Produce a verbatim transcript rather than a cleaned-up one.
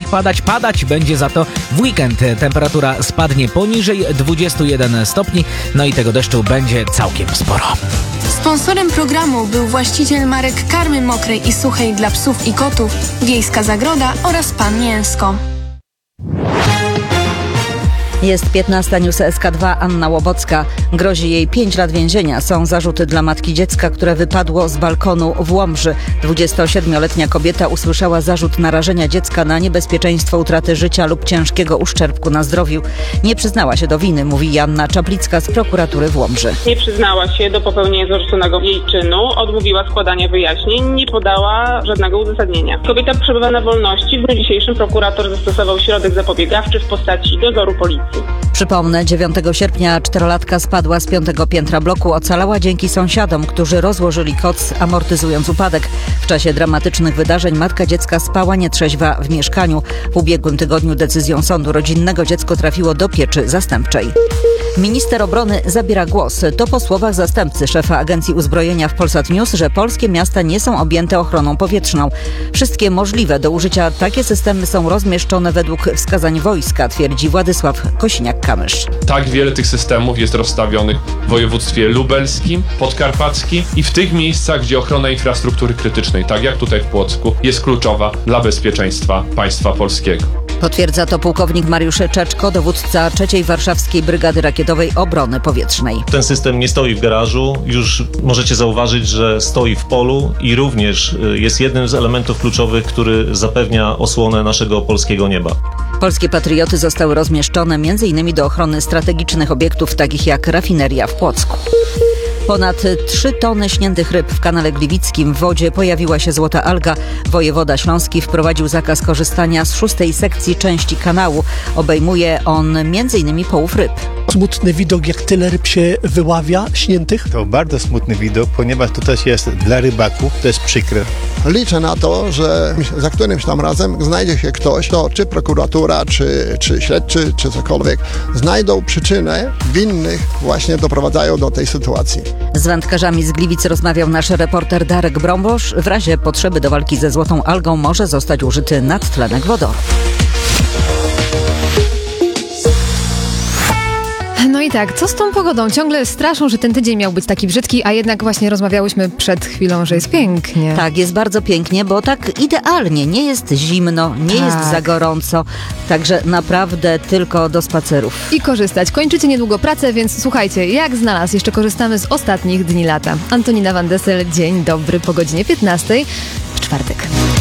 padać. Padać będzie za to w weekend. Temperatura spadnie poniżej dwudziestu jeden stopni, no i tego deszczu będzie całkiem sporo. Sponsorem programu był właściciel marek karmy mokrej i suchej dla psów i kotów, Wiejska Zagroda oraz Pan Mięsko. Jest piętnasta, news S K dwa, Anna Łobocka. Grozi jej pięć lat więzienia. Są zarzuty dla matki dziecka, które wypadło z balkonu w Łomży. dwudziestosiedmioletnia kobieta usłyszała zarzut narażenia dziecka na niebezpieczeństwo utraty życia lub ciężkiego uszczerbku na zdrowiu. Nie przyznała się do winy, mówi Joanna Czaplicka z prokuratury w Łomży. Nie przyznała się do popełnienia zarzuconego jej czynu, odmówiła składania wyjaśnień, nie podała żadnego uzasadnienia. Kobieta przebywa na wolności. W dniu dzisiejszym prokurator zastosował środek zapobiegawczy w postaci dozoru policji. Przypomnę, dziewiątego sierpnia czterolatka spadła z piątego piętra bloku. Ocalała dzięki sąsiadom, którzy rozłożyli koc, amortyzując upadek. W czasie dramatycznych wydarzeń matka dziecka spała nietrzeźwa w mieszkaniu. W ubiegłym tygodniu decyzją sądu rodzinnego dziecko trafiło do pieczy zastępczej. Minister obrony zabiera głos. To po słowach zastępcy szefa Agencji Uzbrojenia w Polsat News, że polskie miasta nie są objęte ochroną powietrzną. Wszystkie możliwe do użycia takie systemy są rozmieszczone według wskazań wojska, twierdzi Władysław Kosiniak-Kamysz. Tak wiele tych systemów jest rozstawionych w województwie lubelskim, podkarpackim i w tych miejscach, gdzie ochrona infrastruktury krytycznej, tak jak tutaj w Płocku, jest kluczowa dla bezpieczeństwa państwa polskiego. Potwierdza to pułkownik Mariusz Czeczko, dowódca trzeciej Warszawskiej Brygady Rakietowej Obrony Powietrznej. Ten system nie stoi w garażu, już możecie zauważyć, że stoi w polu i również jest jednym z elementów kluczowych, który zapewnia osłonę naszego polskiego nieba. Polskie patrioty zostały rozmieszczone między innymi do ochrony strategicznych obiektów takich jak rafineria w Płocku. Ponad trzy tony śniętych ryb w kanale Gliwickim. W wodzie pojawiła się złota alga. Wojewoda śląski wprowadził zakaz korzystania z szóstej sekcji części kanału. Obejmuje on między innymi połów ryb. Smutny widok, jak tyle ryb się wyławia śniętych. To bardzo smutny widok, ponieważ to też jest dla rybaków, to jest przykre. Liczę na to, że za którymś tam razem znajdzie się ktoś, to czy prokuratura, czy, czy śledczy, czy cokolwiek, znajdą przyczynę winnych, właśnie doprowadzają do tej sytuacji. Z wędkarzami z Gliwic rozmawiał nasz reporter Darek Brąbosz. W razie potrzeby do walki ze złotą algą może zostać użyty nadtlenek wodoru. No i tak, co z tą pogodą? Ciągle straszą, że ten tydzień miał być taki brzydki, a jednak właśnie rozmawiałyśmy przed chwilą, że jest pięknie. Tak, jest bardzo pięknie, bo tak idealnie. Nie jest zimno, nie tak. jest za gorąco, także naprawdę tylko do spacerów. I korzystać. Kończycie niedługo pracę, więc słuchajcie, jak znalazł, jeszcze korzystamy z ostatnich dni lata. Antonina Van Dessel, dzień dobry po godzinie piętnastej w czwartek.